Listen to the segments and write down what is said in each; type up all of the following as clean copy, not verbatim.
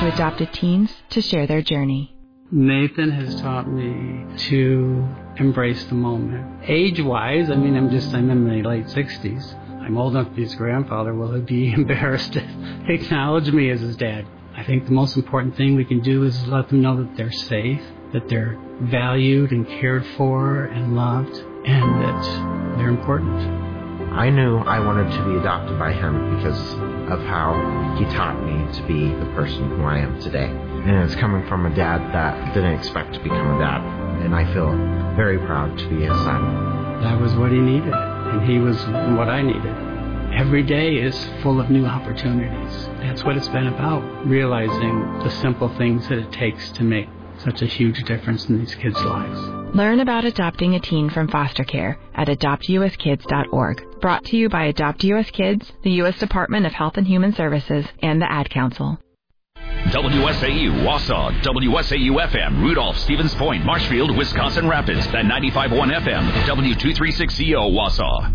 to adopted teens to share their journey. Nathan has taught me to embrace the moment. Age-wise, I'm in my late 60s. I'm old enough to be his grandfather. Will he be embarrassed to acknowledge me as his dad? I think the most important thing we can do is let them know that they're safe, that they're valued and cared for and loved, and that they're important. I knew I wanted to be adopted by him because of how he taught me to be the person who I am today. And it's coming from a dad that didn't expect to become a dad. And I feel very proud to be his son. That was what he needed, and he was what I needed. Every day is full of new opportunities. That's what it's been about, realizing the simple things that it takes to make such a huge difference in these kids' lives. Learn about adopting a teen from foster care at adoptuskids.org. Brought to you by Adopt US Kids, the U.S. Department of Health and Human Services, and the Ad Council. WSAU, Wausau, WSAU-FM, Rudolph, Stevens Point, Marshfield, Wisconsin Rapids, at 95.1 FM, W236CO, Wausau.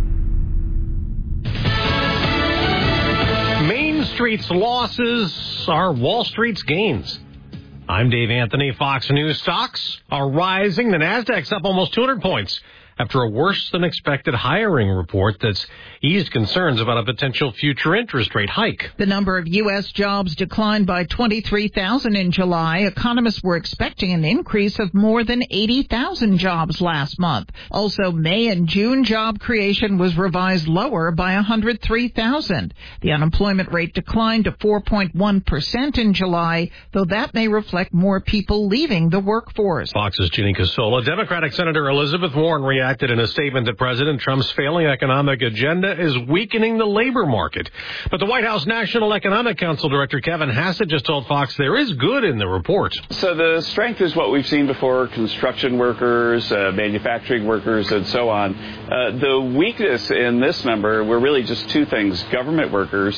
Main Street's losses are Wall Street's gains. I'm Dave Anthony. Fox News stocks are rising. The Nasdaq's up almost 200 points after a worse-than-expected hiring report that's eased concerns about a potential future interest rate hike. The number of U.S. jobs declined by 23,000 in July. Economists were expecting an increase of more than 80,000 jobs last month. Also, May and June job creation was revised lower by 103,000. The unemployment rate declined to 4.1% in July, though that may reflect more people leaving the workforce. Fox's Ginny Casola. Democratic Senator Elizabeth Warren reacted in a statement that President Trump's failing economic agenda is weakening the labor market. But the White House National Economic Council Director Kevin Hassett just told Fox there is good in the report. So the strength is what we've seen before: construction workers, manufacturing workers, and so on. The weakness in this number were really just two things: government workers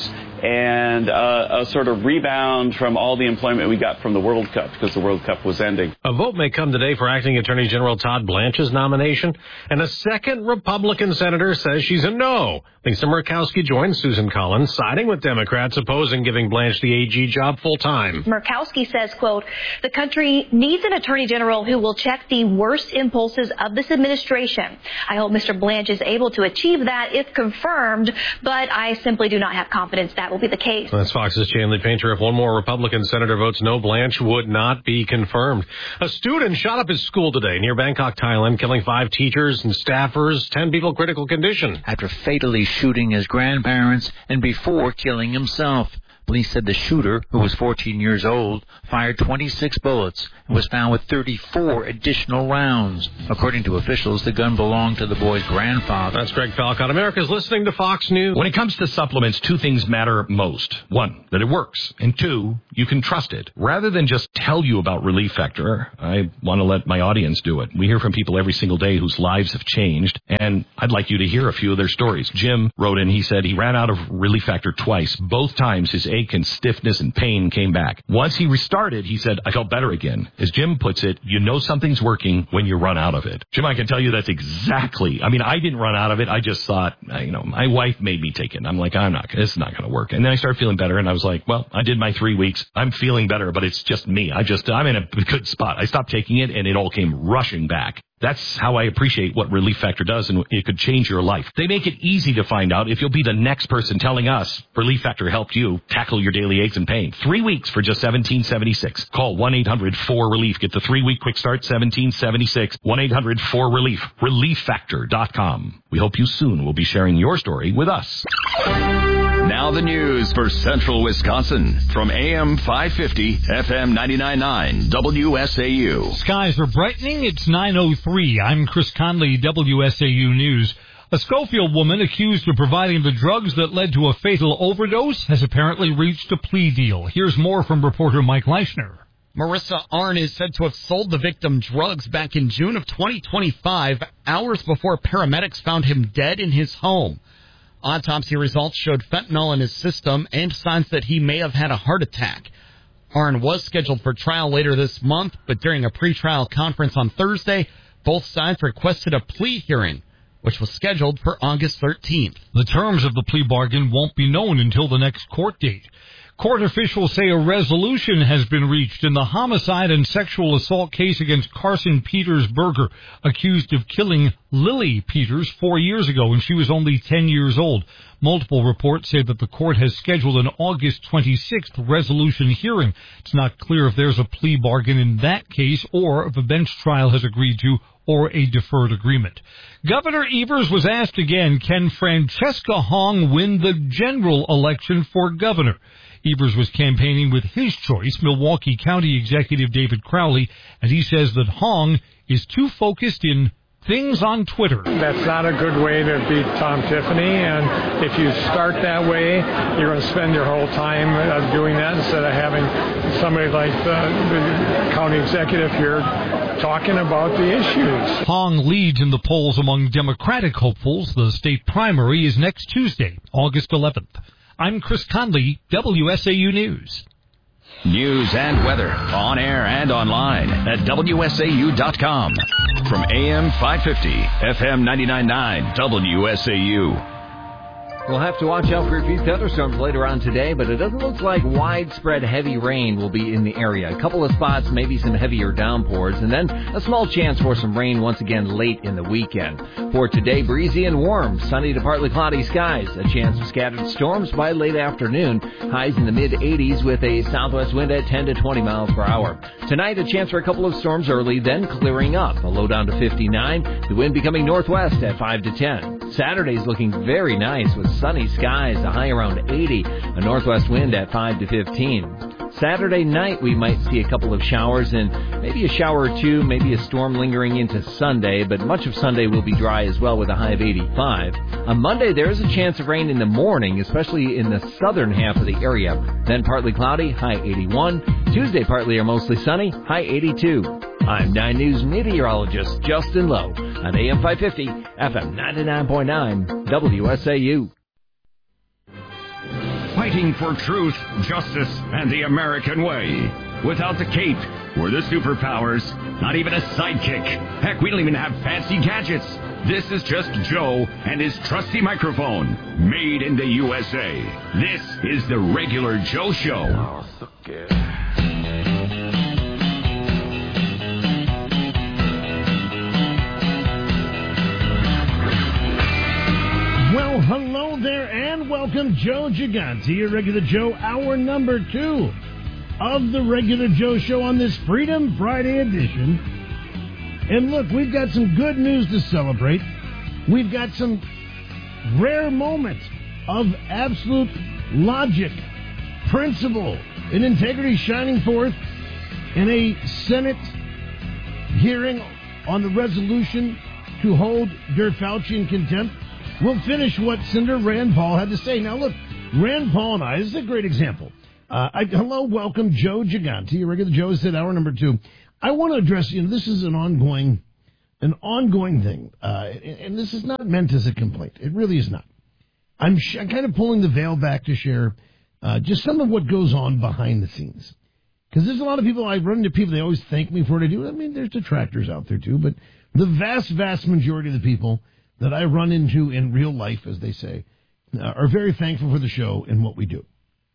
and a sort of rebound from all the employment we got from the World Cup, because the World Cup was ending. A vote may come today for Acting Attorney General Todd Blanche's nomination, and a second Republican senator says she's a no. Lisa Murkowski joins Susan Collins, siding with Democrats opposing giving Blanche the AG job full-time. Murkowski says, quote, "The country needs an attorney general who will check the worst impulses of this administration. I hope Mr. Blanche is able to achieve that if confirmed, but I simply do not have confidence that will be the case." That's Fox's Chanley Painter. If one more Republican senator votes no, Blanche would not be confirmed. A student shot up his school today near Bangkok, Thailand, killing 5 teachers and staffers, 10 people critical condition. After fatally shooting his grandparents and before killing himself. Police said the shooter, who was 14 years old, fired 26 bullets and was found with 34 additional rounds. According to officials, the gun belonged to the boy's grandfather. That's Greg Falcott. America's listening to Fox News. When it comes to supplements, 2 things matter most. 1, that it works. And 2, you can trust it. Rather than just tell you about Relief Factor, I want to let my audience do it. We hear from people every single day whose lives have changed, and I'd like you to hear a few of their stories. Jim wrote in, he said he ran out of Relief Factor twice. Both times his ache and stiffness and pain came back. Once he restarted, he said, I felt better again. As Jim puts it, you know something's working when you run out of it. Jim, I can tell you that's exactly, I didn't run out of it. I just thought, my wife made me take it. I'm like, this is not going to work. And then I started feeling better, and I was like, well, I did my 3 weeks. I'm feeling better, but it's just me. I'm in a good spot. I stopped taking it, and it all came rushing back. That's how I appreciate what Relief Factor does, and it could change your life. They make it easy to find out if you'll be the next person telling us Relief Factor helped you tackle your daily aches and pain. 3 weeks for just $17.76. Call 1-800-4RELIEF. Get the 3-week quick start, $17.76. 1-800-4RELIEF. ReliefFactor.com. We hope you soon will be sharing your story with us. Now the news for Central Wisconsin from AM 550, FM 99.9, WSAU. Skies are brightening. It's 9:03. I'm Chris Conley, WSAU News. A Schofield woman accused of providing the drugs that led to a fatal overdose has apparently reached a plea deal. Here's more from reporter Mike Leischner. Marissa Arnn is said to have sold the victim drugs back in June of 2025, hours before paramedics found him dead in his home. Autopsy results showed fentanyl in his system and signs that he may have had a heart attack. Arnn was scheduled for trial later this month, but during a pretrial conference on Thursday, both sides requested a plea hearing, which was scheduled for August 13th. The terms of the plea bargain won't be known until the next court date. Court officials say a resolution has been reached in the homicide and sexual assault case against Carson Petersberger, accused of killing Lily Peters 4 years ago when she was only 10 years old. Multiple reports say that the court has scheduled an August 26th resolution hearing. It's not clear if there's a plea bargain in that case or if a bench trial has agreed to or a deferred agreement. Governor Evers was asked again, can Francesca Hong win the general election for governor? Evers was campaigning with his choice, Milwaukee County Executive David Crowley, and he says that Hong is too focused in things on Twitter. That's not a good way to beat Tom Tiffany, and if you start that way, you're going to spend your whole time doing that instead of having somebody like the county executive here talking about the issues. Hong leads in the polls among Democratic hopefuls. The state primary is next Tuesday, August 11th. I'm Chris Conley, WSAU News. News and weather on air and online at WSAU.com. From AM 550, FM 99.9, WSAU. We'll have to watch out for a few thunderstorms later on today, but it doesn't look like widespread heavy rain will be in the area. A couple of spots, maybe some heavier downpours, and then a small chance for some rain once again late in the weekend. For today, breezy and warm, sunny to partly cloudy skies. A chance of scattered storms by late afternoon. Highs in the mid-80s with a southwest wind at 10 to 20 miles per hour. Tonight, a chance for a couple of storms early, then clearing up. A low down to 59. The wind becoming northwest at 5 to 10. Saturday's looking very nice with sunny skies, a high around 80, a northwest wind at 5 to 15. Saturday night, we might see a couple of showers and maybe a shower or two, maybe a storm lingering into Sunday, but much of Sunday will be dry as well with a high of 85. On Monday, there is a chance of rain in the morning, especially in the southern half of the area. Then partly cloudy, high 81. Tuesday, partly or mostly sunny, high 82. I'm 9 News meteorologist Justin Lowe on AM 550, FM 99.9, WSAU. Fighting for truth, justice, and the American way. Without the cape or the superpowers, not even a sidekick. Heck, we don't even have fancy gadgets. This is just Joe and his trusty microphone, made in the USA. This is the Regular Joe Show. Well, hello there and welcome, Joe Gigante, your Regular Joe, hour number 2 of the Regular Joe Show on this Freedom Friday edition. And look, we've got some good news to celebrate. We've got some rare moments of absolute logic, principle, and integrity shining forth in a Senate hearing on the resolution to hold Dirk Fauci in contempt. We'll finish what Senator Rand Paul had to say. Now, look, Rand Paul and I, this is a great example. Hello, welcome, Joe Gigante. Your Regular Joe is at hour number 2. I want to address, this is an ongoing thing. And this is not meant as a complaint. It really is not. I'm kind of pulling the veil back to share just some of what goes on behind the scenes. Because there's a lot of people, I run into people, they always thank me for what I do. I mean, there's detractors out there too, but the vast, vast majority of the people that I run into in real life, as they say, are very thankful for the show and what we do.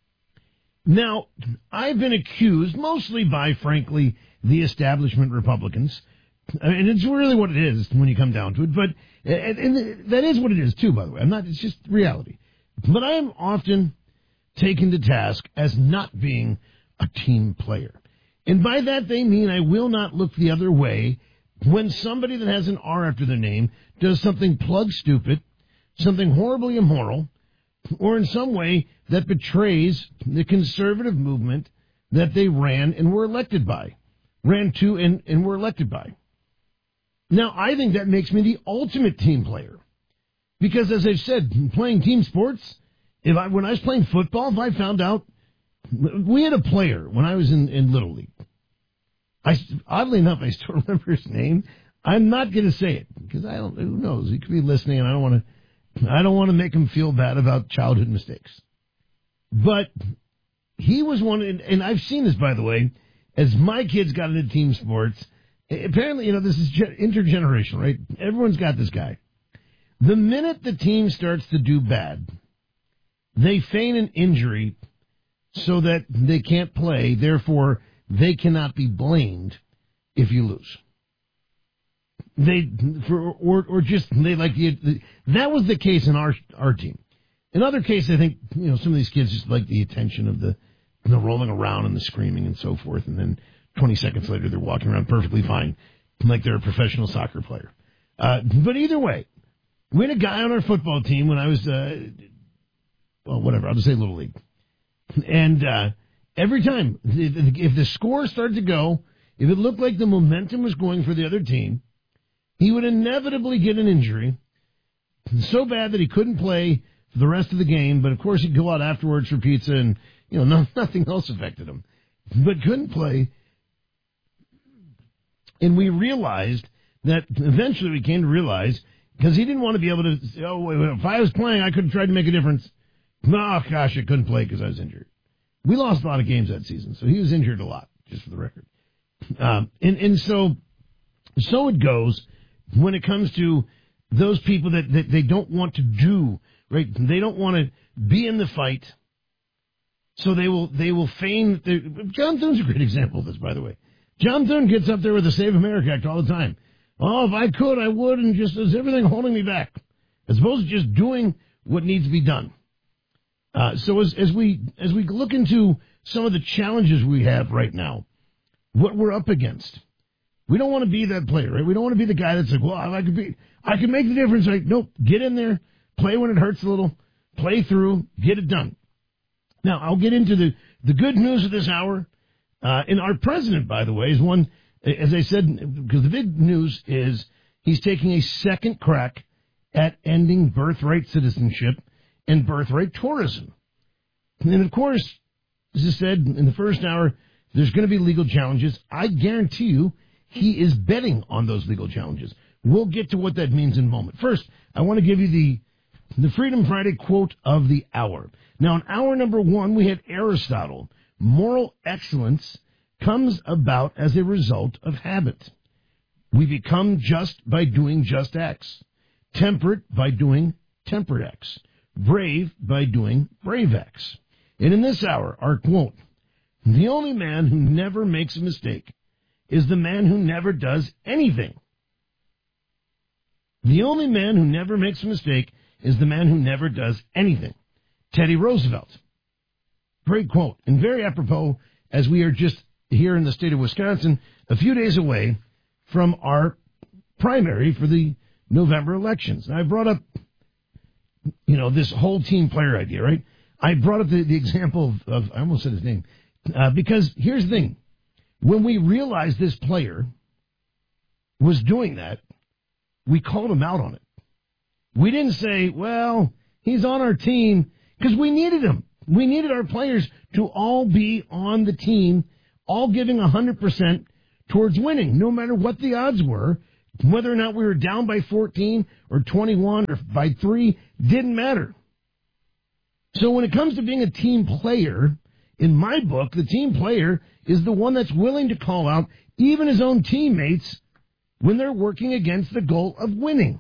Now, I've been accused, mostly by, frankly, the establishment Republicans, and it's really what it is when you come down to it, but and that is what it is, too, by the way. It's just reality. But I am often taken to task as not being a team player. And by that, they mean I will not look the other way when somebody that has an R after their name does something plug stupid, something horribly immoral, or in some way that betrays the conservative movement that they ran and were elected by, ran to and were elected by. Now, I think that makes me the ultimate team player. Because as I've said, playing team sports, when I was playing football, if I found out, we had a player when I was in Little League. Oddly enough, I still remember his name. I'm not going to say it because who knows? He could be listening, and I don't want to make him feel bad about childhood mistakes. But he was one, and I've seen this, by the way, as my kids got into team sports. Apparently, this is intergenerational, right? Everyone's got this guy. The minute the team starts to do bad, they feign an injury so that they can't play. Therefore, they cannot be blamed if you lose. That was the case in our team. In other cases, I think some of these kids just like the attention of the rolling around and the screaming and so forth, and then 20 seconds later they're walking around perfectly fine, like they're a professional soccer player. But either way, we had a guy on our football team when I was, I'll just say Little League. And every time, if the score started to go, if it looked like the momentum was going for the other team, he would inevitably get an injury so bad that he couldn't play for the rest of the game. But, of course, he'd go out afterwards for pizza and, nothing else affected him. But couldn't play. And we realized that eventually we came to realize, because he didn't want to be able to say, if I was playing, I could have tried to make a difference. Oh, gosh, I couldn't play because I was injured. We lost a lot of games that season, so he was injured a lot, just for the record. So it goes when it comes to those people that they don't want to do, right? They don't want to be in the fight, so they will feign. John Thune's a great example of this, by the way. John Thune gets up there with the Save America Act all the time. Oh, if I could, I would, and just is everything holding me back, as opposed to just doing what needs to be done. So as we look into some of the challenges we have right now, what we're up against, we don't want to be that player, right? We don't want to be the guy that's like, well, I could make the difference. Like, nope, get in there, play when it hurts a little, play through, get it done. Now, I'll get into the good news of this hour. And our president, by the way, is one, as I said, because the big news is he's taking a second crack at ending birthright citizenship and birthright tourism. And, of course, as I said in the first hour, there's going to be legal challenges. I guarantee you he is betting on those legal challenges. We'll get to what that means in a moment. First, I want to give you the Freedom Friday quote of the hour. Now, in hour number 1, we had Aristotle. Moral excellence comes about as a result of habit. We become just by doing just acts. Temperate by doing temperate acts. Brave by doing brave acts. And in this hour, our quote, the only man who never makes a mistake is the man who never does anything. The only man who never makes a mistake is the man who never does anything. Teddy Roosevelt. Great quote, and very apropos as we are just here in the state of Wisconsin, a few days away from our primary for the November elections. Now, I brought up, this whole team player idea, right? I brought up the example of I almost said his name, because here's the thing. When we realized this player was doing that, we called him out on it. We didn't say, well, he's on our team, because we needed him. We needed our players to all be on the team, all giving 100% towards winning, no matter what the odds were. Whether or not we were down by 14 or 21 or by 3, didn't matter. So when it comes to being a team player, in my book, the team player is the one that's willing to call out even his own teammates when they're working against the goal of winning.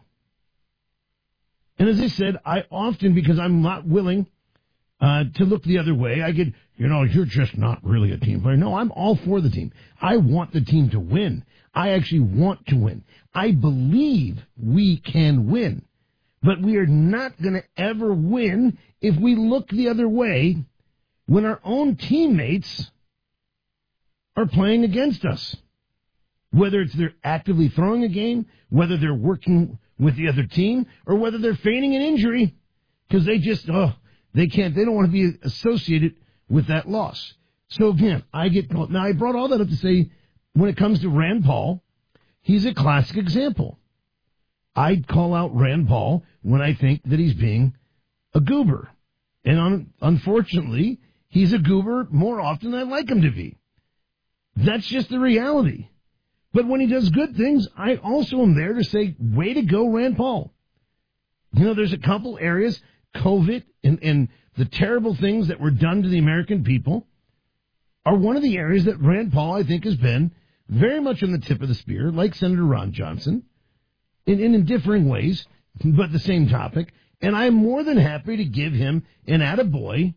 And as I said, I often, because I'm not willing to look the other way, I get, you're just not really a team player. No, I'm all for the team. I want the team to win. I actually want to win. I believe we can win. But we are not going to ever win if we look the other way when our own teammates are playing against us. Whether it's they're actively throwing a game, whether they're working with the other team, or whether they're feigning an injury because they just, they don't want to be associated with that loss. So again, now I brought all that up to say, when it comes to Rand Paul, he's a classic example. I'd call out Rand Paul when I think that he's being a goober. And unfortunately, he's a goober more often than I'd like him to be. That's just the reality. But when he does good things, I also am there to say, way to go, Rand Paul. There's a couple areas, COVID and the terrible things that were done to the American people are one of the areas that Rand Paul, I think, has been very much on the tip of the spear, like Senator Ron Johnson, in differing ways, but the same topic. And I'm more than happy to give him an attaboy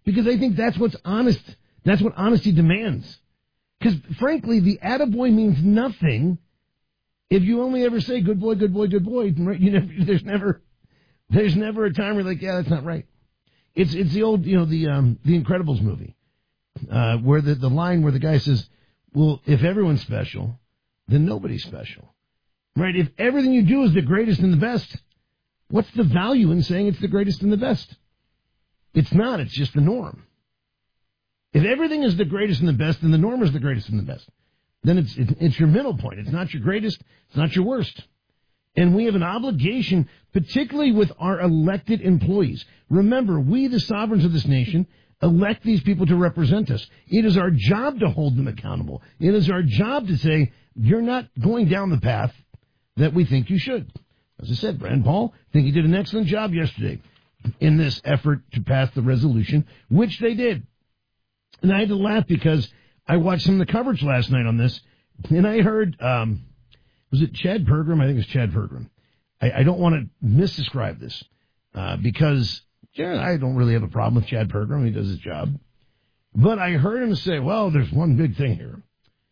because I think that's what's honest. That's what honesty demands. Because, frankly, the attaboy means nothing if you only ever say, good boy, good boy, good boy. There's never a time where you're like, yeah, that's not right. It's the old, the Incredibles movie, where the line where the guy says, well, if everyone's special, then nobody's special. Right? If everything you do is the greatest and the best, what's the value in saying it's the greatest and the best? It's not. It's just the norm. If everything is the greatest and the best, then the norm is the greatest and the best. Then it's your middle point. It's not your greatest. It's not your worst. And we have an obligation, particularly with our elected employees. Remember, we, the sovereigns of this nation, elect these people to represent us. It is our job to hold them accountable. It is our job to say, you're not going down the path that we think you should. As I said, Rand Paul, I think he did an excellent job yesterday in this effort to pass the resolution, which they did. And I had to laugh because I watched some of the coverage last night on this, and I heard, was it Chad Pergram? I think it's Chad Pergram. I don't want to misdescribe this because I don't really have a problem with Chad Pergram. He does his job. But I heard him say, well, there's one big thing here.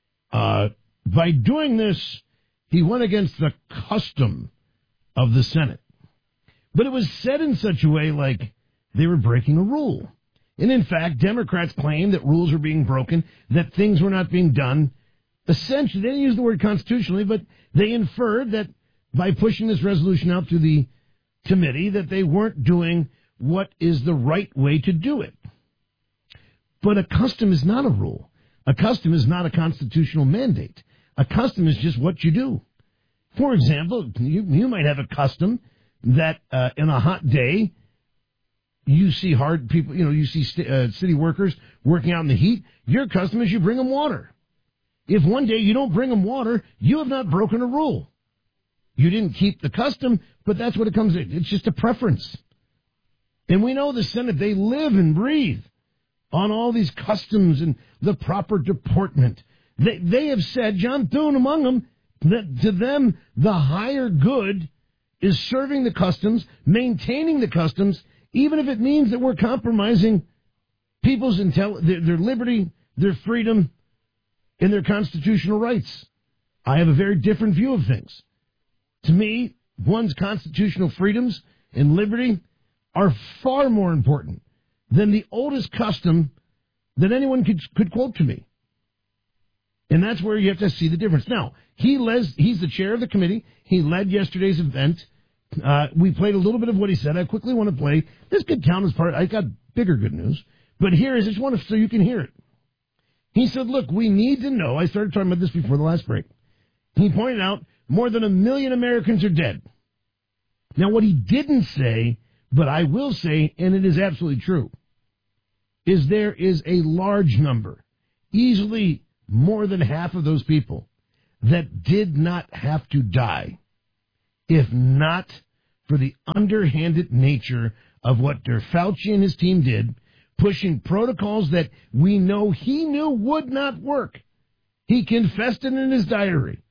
By doing this, he went against the custom of the Senate. But it was said in such a way like they were breaking a rule. And in fact, Democrats claimed that rules were being broken, that things were not being done. Essentially, they didn't use the word constitutionally, but they inferred that by pushing this resolution out to the committee, that they weren't doing what is the right way to do it. But a custom is not a rule. A custom is not a constitutional mandate. A custom is just what you do. For example, you might have a custom that in a hot day, you see hard people, you see city workers working out in the heat. Your custom is you bring them water. If one day you don't bring them water, you have not broken a rule. You didn't keep the custom, but that's what it comes to. It's just a preference. And we know the Senate, they live and breathe on all these customs and the proper deportment. They have said, John Thune among them, that to them the higher good is serving the customs, maintaining the customs, even if it means that we're compromising people's their liberty, their freedom, and their constitutional rights. I have a very different view of things. To me, one's constitutional freedoms and liberty are far more important than the oldest custom that anyone could quote to me. And that's where you have to see the difference. Now, he's the chair of the committee. He led yesterday's event. We played a little bit of what he said. I quickly want to play. This could count as part. I got bigger good news. But here is, I just want to, so you can hear it. He said, look, we need to know. I started talking about this before the last break. He pointed out more than 1 million Americans are dead. Now, what he didn't say, but I will say, and it is absolutely true, is there is a large number, easily more than half of those people, that did not have to die if not for the underhanded nature of what Fauci and his team did, pushing protocols that we know he knew would not work. He confessed it in his diary.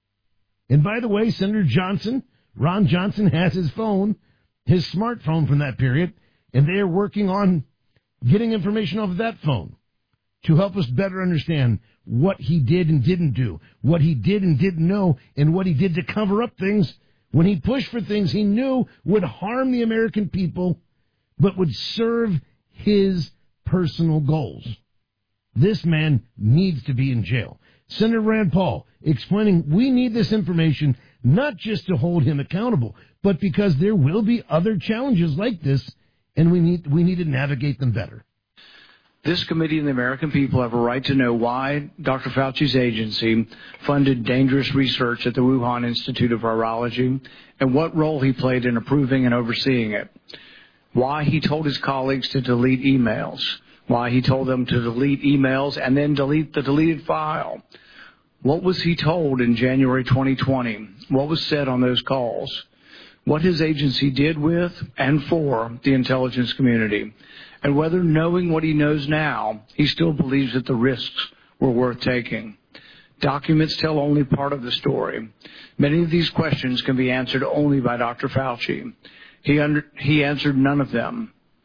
And by the way, Senator Johnson, Ron Johnson, has his phone, his smartphone from that period, and they are working on getting information off of that phone to help us better understand what he did and didn't do, what he did and didn't know, and what he did to cover up things when he pushed for things he knew would harm the American people, but would serve his personal goals. This man needs to be in jail. Senator Rand Paul explaining we need this information not just to hold him accountable, but because there will be other challenges like this, and we need to navigate them better. This committee and the American people have a right to know why Dr. Fauci's agency funded dangerous research at the Wuhan Institute of Virology and what role he played in approving and overseeing it. Why he told his colleagues to delete emails. Why he told them to delete emails and then delete the deleted file. What was he told in January 2020? What was said on those calls? What his agency did with and for the intelligence community. And whether, knowing what he knows now, he still believes that the risks were worth taking. Documents tell only part of the story. Many of these questions can be answered only by Dr. Fauci. He answered none of them.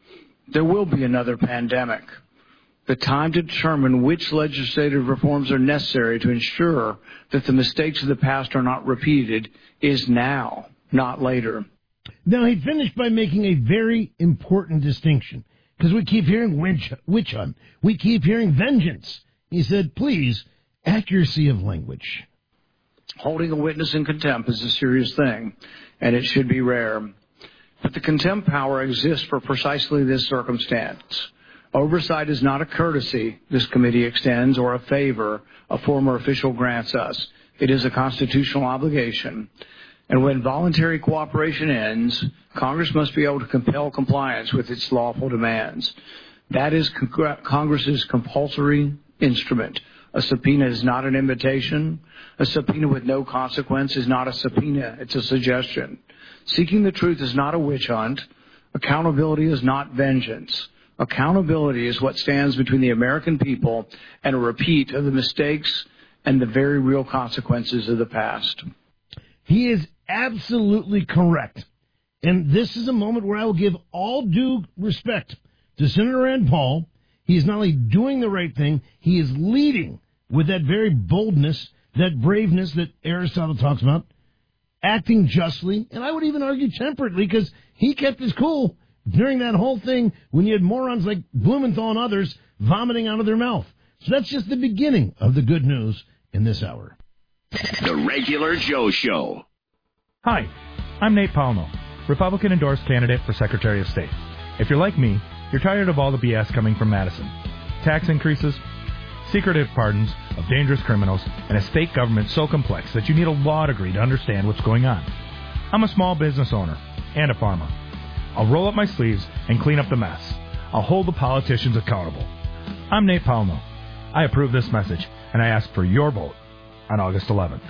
There will be another pandemic. The time to determine which legislative reforms are necessary to ensure that the mistakes of the past are not repeated is now, not later. Now, he finished by making a very important distinction, because we keep hearing witch hunt. We keep hearing vengeance. He said, please, accuracy of language. Holding a witness in contempt is a serious thing, and it should be rare. But the contempt power exists for precisely this circumstance. Oversight is not a courtesy this committee extends or a favor a former official grants us. It is a constitutional obligation. And when voluntary cooperation ends, Congress must be able to compel compliance with its lawful demands. That is Congress's compulsory instrument. A subpoena is not an invitation. A subpoena with no consequence is not a subpoena. It's a suggestion. Seeking the truth is not a witch hunt. Accountability is not vengeance. Accountability is what stands between the American people and a repeat of the mistakes and the very real consequences of the past. He is absolutely correct. And this is a moment where I will give all due respect to Senator Rand Paul. He is not only doing the right thing, he is leading with that very boldness, that braveness that Aristotle talks about, acting justly, and I would even argue temperately, because he kept his cool during that whole thing when you had morons like Blumenthal and others vomiting out of their mouth. So that's just the beginning of the good news in this hour. The Regular Joe Show. Hi, I'm Nate Palno, Republican-endorsed candidate for Secretary of State. If you're like me, you're tired of all the BS coming from Madison. Tax increases, secretive pardons of dangerous criminals, and a state government so complex that you need a law degree to understand what's going on. I'm a small business owner and a farmer. I'll roll up my sleeves and clean up the mess. I'll hold the politicians accountable. I'm Nate Palmo. I approve this message, and I ask for your vote on August 11th.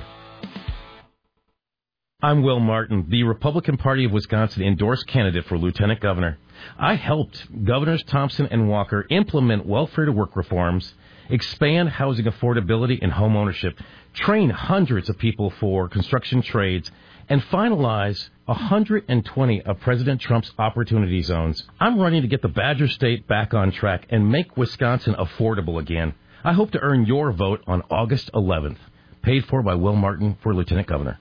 I'm Will Martin, the Republican Party of Wisconsin endorsed candidate for Lieutenant Governor. I helped Governors Thompson and Walker implement welfare-to-work reforms, expand housing affordability and home ownership, train hundreds of people for construction trades, and finalize 120 of President Trump's opportunity zones. I'm running to get the Badger State back on track and make Wisconsin affordable again. I hope to earn your vote on August 11th. Paid for by Will Martin for Lieutenant Governor.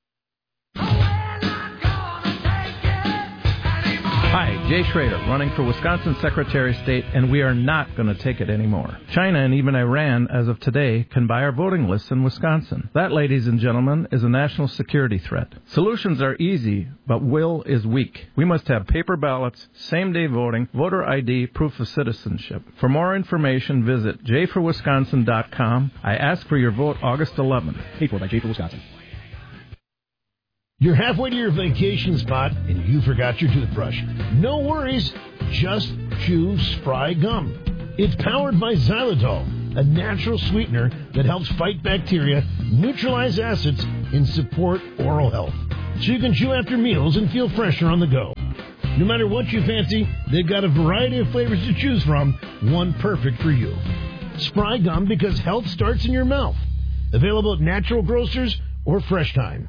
Hi, Jay Schrader, running for Wisconsin Secretary of State, and we are not going to take it anymore. China and even Iran, as of today, can buy our voting lists in Wisconsin. That, ladies and gentlemen, is a national security threat. Solutions are easy, but will is weak. We must have paper ballots, same-day voting, voter ID, proof of citizenship. For more information, visit jforwisconsin.com. I ask for your vote August 11th. Paid for by J for Wisconsin. You're halfway to your vacation spot and you forgot your toothbrush. No worries, just chew Spry Gum. It's powered by xylitol, a natural sweetener that helps fight bacteria, neutralize acids, and support oral health. So you can chew after meals and feel fresher on the go. No matter what you fancy, they've got a variety of flavors to choose from, one perfect for you. Spry Gum, because health starts in your mouth. Available at natural grocers or Fresh Time.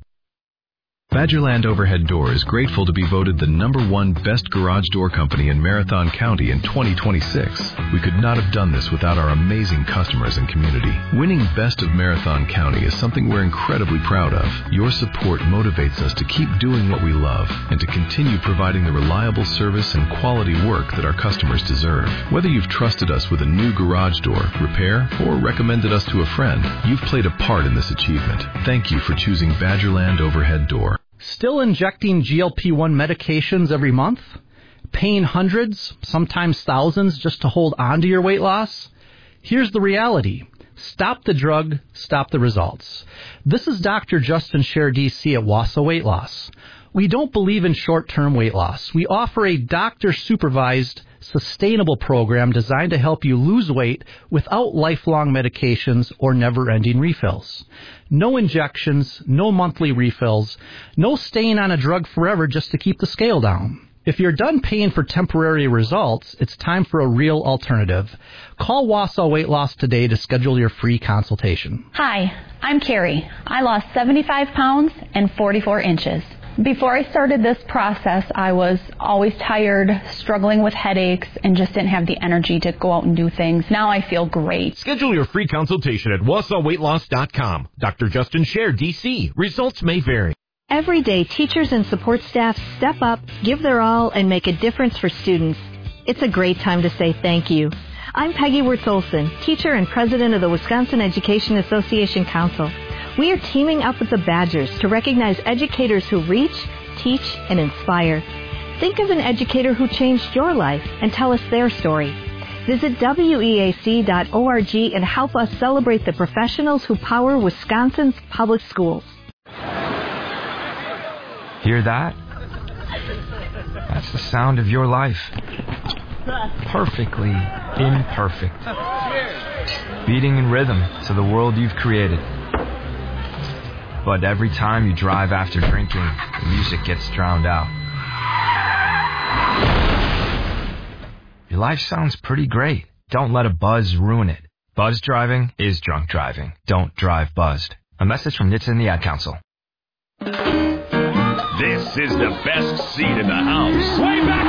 Badgerland Overhead Door is grateful to be voted the #1 best garage door company in Marathon County in 2026. We could not have done this without our amazing customers and community. Winning Best of Marathon County is something we're incredibly proud of. Your support motivates us to keep doing what we love and to continue providing the reliable service and quality work that our customers deserve. Whether you've trusted us with a new garage door, repair, or recommended us to a friend, you've played a part in this achievement. Thank you for choosing Badgerland Overhead Door. Still injecting GLP-1 medications every month? Paying hundreds, sometimes thousands, just to hold on to your weight loss? Here's the reality. Stop the drug, stop the results. This is Dr. Justin Scher, DC at Wausau Weight Loss. We don't believe in short-term weight loss. We offer a doctor-supervised, sustainable program designed to help you lose weight without lifelong medications or never-ending refills. No injections, no monthly refills, no staying on a drug forever just to keep the scale down. If you're done paying for temporary results, it's time for a real alternative. Call Wausau Weight Loss today to schedule your free consultation. Hi, I'm Carrie. I lost 75 pounds and 44 inches. Before I started this process, I was always tired, struggling with headaches, and just didn't have the energy to go out and do things. Now I feel great. Schedule your free consultation at WausauWeightLoss.com. Dr. Justin Scher, D.C. Results may vary. Every day, teachers and support staff step up, give their all, and make a difference for students. It's a great time to say thank you. I'm Peggy Wirtz-Olson, teacher and president of the Wisconsin Education Association Council. We are teaming up with the Badgers to recognize educators who reach, teach, and inspire. Think of an educator who changed your life and tell us their story. Visit weac.org and help us celebrate the professionals who power Wisconsin's public schools. Hear that? That's the sound of your life. Perfectly imperfect. Beating in rhythm to the world you've created. But every time you drive after drinking, the music gets drowned out. Your life sounds pretty great. Don't let a buzz ruin it. Buzz driving is drunk driving. Don't drive buzzed. A message from NHTSA and the Ad Council. This is the best seat in the house. Way back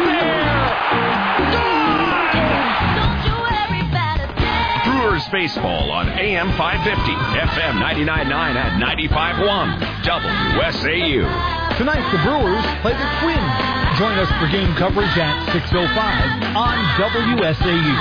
there! Brewers baseball on AM 550, FM 99.9 at 95.1, WSAU. Tonight, the Brewers play the Twins. Join us for game coverage at 6:05 on WSAU.